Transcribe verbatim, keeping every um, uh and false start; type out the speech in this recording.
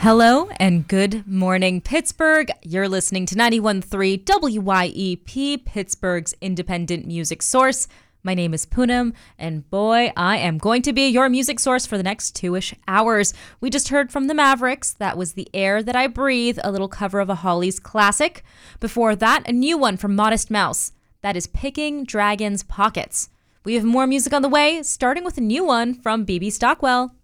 Hello and good morning, Pittsburgh. You're listening to ninety-one point three W Y E P, Pittsburgh's independent music source. My name is Poonam, and boy, I am going to be your music source for the next two-ish hours. We just heard from the Mavericks. That was The Air That I Breathe, a little cover of a Hollies classic. Before that, a new one from Modest Mouse. That is Picking Dragons' Pockets. We have more music on the way, starting with a new one from B B Stockwell.